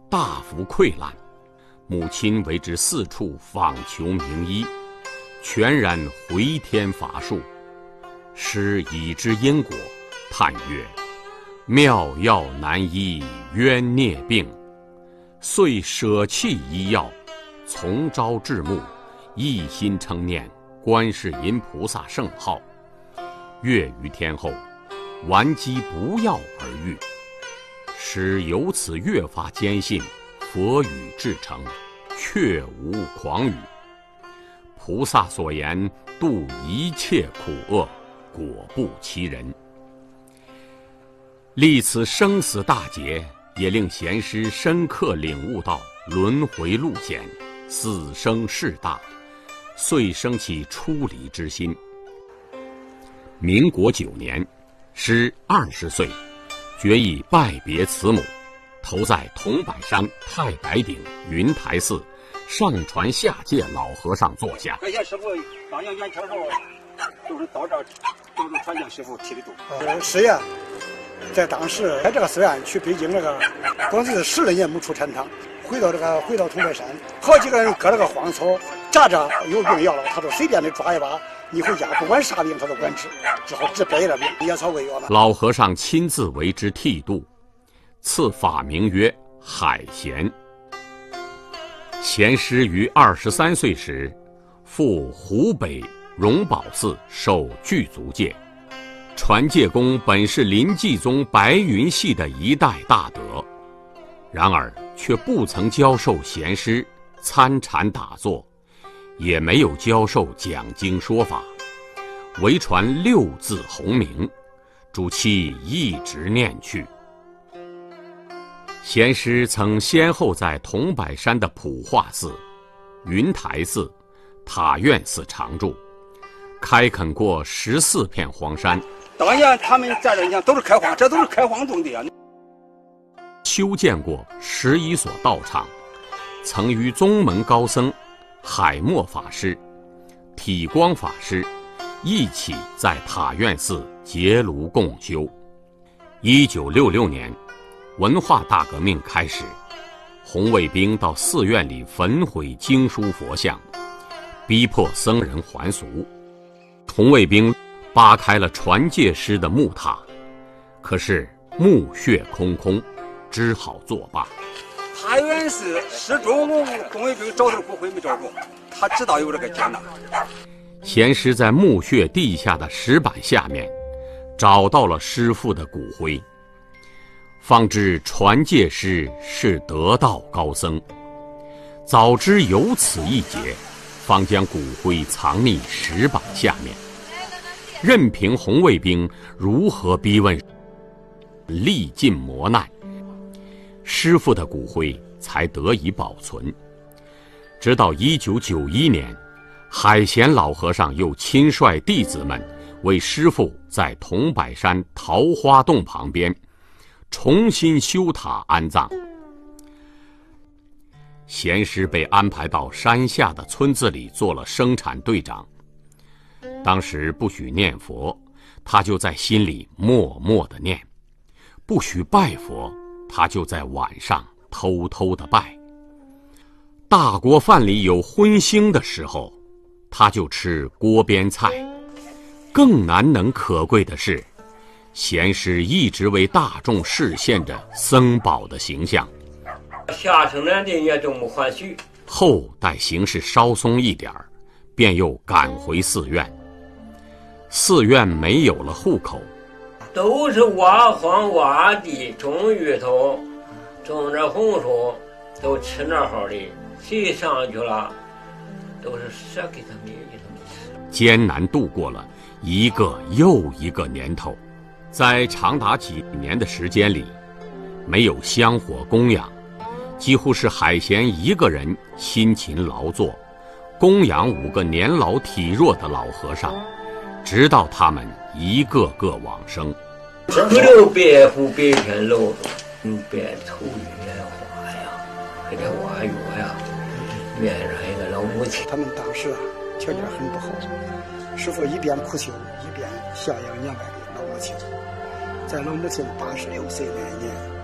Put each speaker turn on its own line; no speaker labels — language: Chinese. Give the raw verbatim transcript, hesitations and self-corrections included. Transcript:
大幅溃烂，母亲为之四处访求名医，全然回天乏术。师已知因果，叹曰：妙药难医冤孽病，遂舍弃医药，从朝至暮，一心称念观世音菩萨圣号。月余天后，顽疾不药而愈。师由此越发坚信佛语至诚，确无诳语。菩萨所言度一切苦厄，果不其人。历此生死大劫，也令贤师深刻领悟到轮回路险，死生事大，遂生起出离之心。民国九年，师二十岁，决意拜别慈母，投在桐柏山太白顶云台寺上传下界老和尚座下。
感谢师傅当年元朝时候，就是到这儿，都是传教师傅提的度。
呃，师爷在当时在这个寺院去北京那个，光是十来年没出禅堂，回到这个回到桐柏山，好几个人割了个荒草，扎着有病要了，他说随便的抓一把，你回家不管啥病他都管治，只好治别的病，野草为药嘛。
老和尚亲自为之剃度，赐法名曰海贤。贤师于二十三岁时，赴湖北荣宝寺受具足戒。传戒公本是临济宗白云系的一代大德，然而却不曾教授贤师参禅打坐，也没有教授讲经说法，唯传六字洪名，主其一直念去。贤师曾先后在桐柏山的普化寺、云台寺、塔院寺常住，开垦过十四片荒山。
当年他们在这，你看都是开荒，这都是开荒种地啊。
修建过十一所道场，曾与宗门高僧海默法师、体光法师一起在塔院寺结庐共修。一九六六年，文化大革命开始，红卫兵到寺院里焚毁经书佛像，逼迫僧人还俗。红卫兵扒开了传戒师的木塔，可是墓穴空空，只好作罢。
塔院寺始终红卫兵找着骨灰没找着，他知道有这个艰难。
贤师在墓穴地下的石板下面找到了师父的骨灰，方知传戒师是得道高僧。早知有此一劫，方将骨灰藏匿石板下面，任凭红卫兵如何逼问，历尽磨难，师父的骨灰才得以保存。直到一九九一年，海贤老和尚又亲率弟子们为师父在桐柏山桃花洞旁边重新修塔安葬。贤师被安排到山下的村子里做了生产队长。当时不许念佛，他就在心里默默地念；不许拜佛，他就在晚上偷偷地拜。大锅饭里有荤腥的时候，他就吃锅边菜。更难能可贵的是，贤师一直为大众示现着僧宝的形象。
下城南的也都没还许。
后待形势稍松一点儿，便又赶回寺院。寺院没有了户口，
都是挖荒挖地，种芋头，种着红薯，都吃那好的，谁上去了，都是舍给他们给他们吃。
艰难度过了一个又一个年头，在长达几年的时间里，没有香火供养，几乎是海贤一个人辛勤劳作，供养五个年老体弱的老和尚，直到他们一个个往生。
不留白虎白天楼，用白头玉莲花呀，给这挖药呀，面上一个老母亲。
他们当时啊条件很不好，师父一边苦修一边孝养年迈的老母亲。在老母亲八十六岁那一年，